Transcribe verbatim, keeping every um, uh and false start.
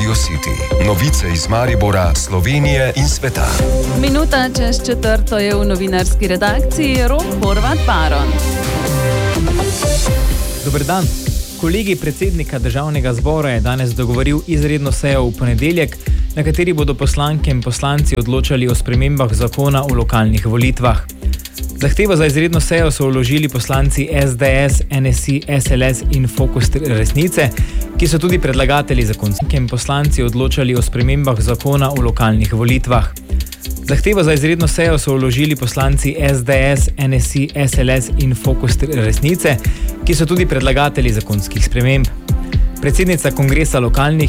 Radio City. Novice iz Maribora, Slovenije in sveta. Minuta čez četrto je v novinarski redakciji Rok Horvat Baron. Dober dan. Kolegij predsednika Državnega zbora je danes dogovoril izredno sejo v ponedeljek, na kateri bodo poslanke in poslanci odločali o spremembah zakona o lokalnih volitvah. Zahtevo za izredno sejo so vložili poslanci S D S, N S I, S L S in Fokus Resnice, ki so tudi predlagatelji zakona. In poslanci odločali o spremembah zakona o lokalnih volitvah. Zahtevo za izredno sejo so vložili poslanci S D S, N S I, S L S in Fokus Resnice, ki so tudi predlagatelji zakonskih sprememb. Predsednica Kongresa lokalnih